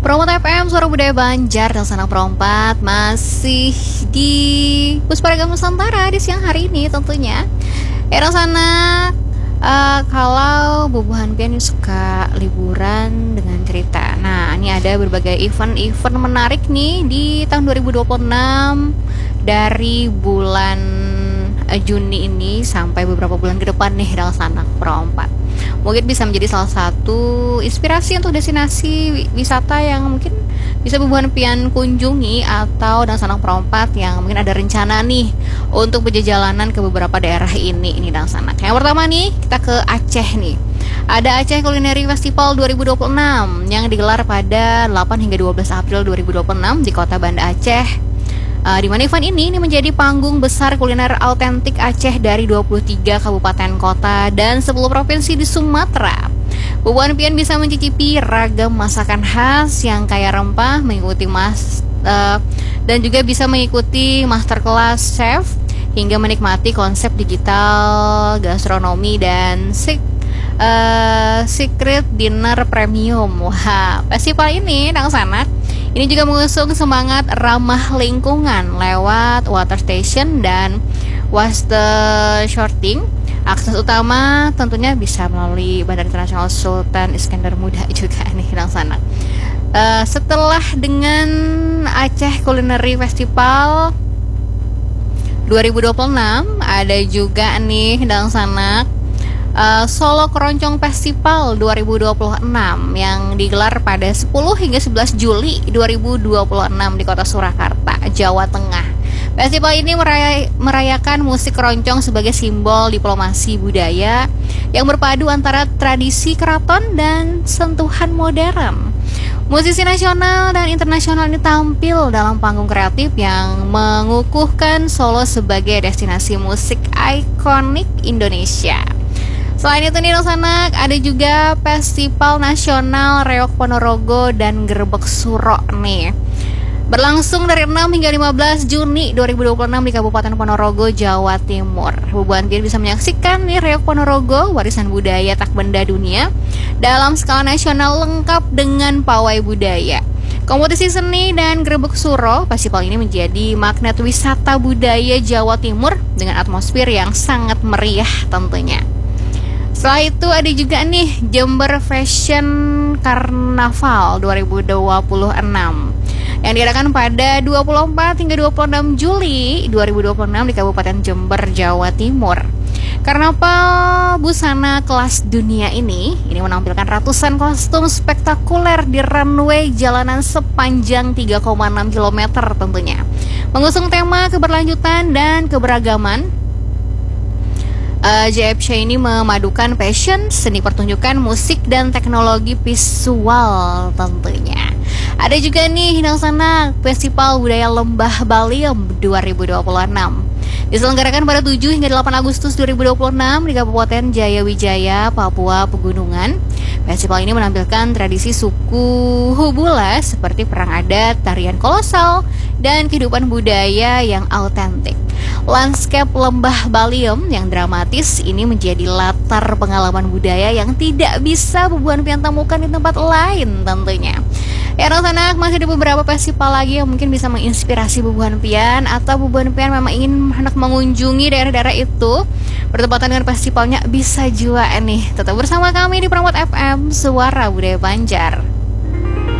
Promote FM, Suara Budaya Banjar dan Sanak Perompat masih di Pusparagam Nusantara di siang hari ini tentunya. Era sana kalau Bubuhan Pian suka liburan dengan cerita. Nah, ini ada berbagai event-event menarik nih di tahun 2026 dari bulan Juni ini sampai beberapa bulan ke depan nih dalam Sanak Perompat. Mungkin bisa menjadi salah satu inspirasi untuk destinasi wisata yang mungkin bisa Bubuhan Pian kunjungi atau dan Sanak Perompat yang mungkin ada rencana nih untuk berjalanan ke beberapa daerah ini dan Sanak. Yang pertama nih kita ke Aceh nih. Ada Aceh Culinary Festival 2026 yang digelar pada 8 hingga 12 April 2026 di Kota Banda Aceh. Di mana event ini menjadi panggung besar kuliner autentik Aceh dari 23 kabupaten kota dan 10 provinsi di Sumatera. Bubuhan Pian bisa mencicipi ragam masakan khas yang kaya rempah, dan juga bisa mengikuti masterclass chef hingga menikmati konsep digital, gastronomi dan secret dinner premium. Wah, festival ini Sanak ini juga mengusung semangat ramah lingkungan lewat water station dan waste sorting. Akses utama tentunya bisa melalui Bandara Internasional Sultan Iskandar Muda juga nih Sanak. Setelah dengan Aceh Culinary Festival 2026 ada juga nih Sanak Solo Keroncong Festival 2026 yang digelar pada 10 hingga 11 Juli 2026 di Kota Surakarta, Jawa Tengah. Festival ini merayakan musik keroncong sebagai simbol diplomasi budaya yang berpadu antara tradisi keraton dan sentuhan modern. Musisi nasional dan internasional ini tampil dalam panggung kreatif yang mengukuhkan Solo sebagai destinasi musik ikonik Indonesia. Selain itu nih Sanak, ada juga Festival Nasional Reok Ponorogo dan Gerbek Suro nih. Berlangsung dari 6 hingga 15 Juni 2026 di Kabupaten Ponorogo, Jawa Timur. Bubuhan Pian bisa menyaksikan nih Reok Ponorogo, warisan budaya tak benda dunia, dalam skala nasional lengkap dengan pawai budaya. Kompetisi seni dan Gerbek Suro, festival ini menjadi magnet wisata budaya Jawa Timur dengan atmosfer yang sangat meriah tentunya. Setelah itu ada juga nih Jember Fashion Carnaval 2026 yang diadakan pada 24 hingga 26 Juli 2026 di Kabupaten Jember, Jawa Timur. Karnaval busana kelas dunia ini menampilkan ratusan kostum spektakuler di runway jalanan sepanjang 3,6 km tentunya. Mengusung tema keberlanjutan dan keberagaman, JFC ini memadukan fashion, seni pertunjukan, musik, dan teknologi visual tentunya. Ada juga nih Sanak Festival Budaya Lembah Baliem 2026. Diselenggarakan pada 7 hingga 8 Agustus 2026 di Kabupaten Jayawijaya, Papua Pegunungan. Festival ini menampilkan tradisi suku Hubula seperti perang adat, tarian kolosal, dan kehidupan budaya yang autentik. Landscape Lembah Baliem yang dramatis ini menjadi latar pengalaman budaya yang tidak bisa Bubuhan Pian temukan di tempat lain tentunya. Ya Sanak, masih ada beberapa festival lagi yang mungkin bisa menginspirasi Bubuhan Pian atau Bubuhan Pian memang ingin hendak mengunjungi daerah-daerah itu bertepatan dengan festivalnya bisa jua nih. Tetap bersama kami di Promote FM, Suara Budaya Banjar.